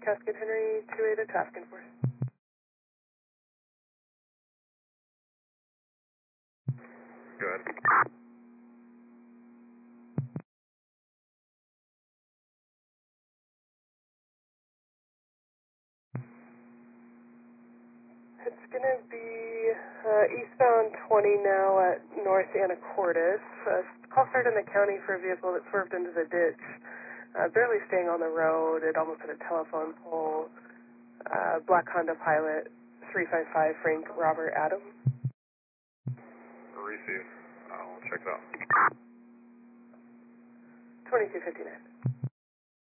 Cascade Henry 28 to task enforce. Go ahead. It's going to be eastbound 20 now at North Anacortes. Call started in the county for a vehicle that swerved into the ditch. Barely staying on the road. It almost hit a telephone pole. Black Honda Pilot 355 Frank Robert Adam. Receive. I'll check it out. 2259.